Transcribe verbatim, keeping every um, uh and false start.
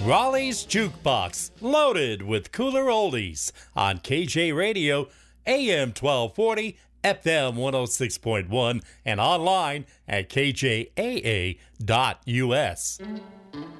Raleigh's Jukebox, loaded with cooler oldies on K J Radio, A M twelve forty, F M one oh six point one, and online at K J A A dot U S.